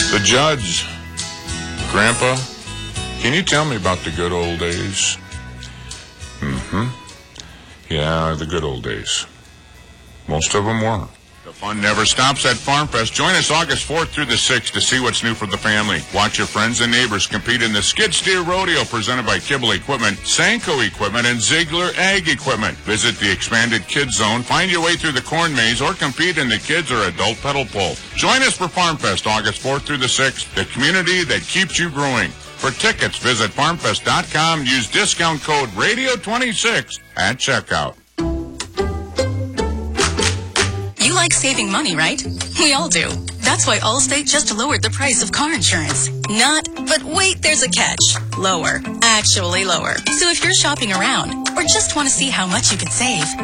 The judge. Grandpa, can you tell me about the good old days? Yeah, the good old days. Most of them were. The fun never stops at FarmFest. Join us August 4th through the 6th to see what's new for the family. Watch your friends and neighbors compete in the Skid Steer Rodeo presented by Kibble Equipment, Sanko Equipment, and Ziegler Ag Equipment. Visit the expanded Kids Zone, find your way through the corn maze, or compete in the kids or adult pedal pull. Join us for FarmFest August 4th through the 6th, the community that keeps you growing. For tickets, visit farmfest.com and use discount code RADIO26 at checkout. You like saving money, right? We all do. That's why Allstate just lowered the price of car insurance. But wait, there's a catch. Lower. Actually lower. So if you're shopping around or just want to see how much you could save,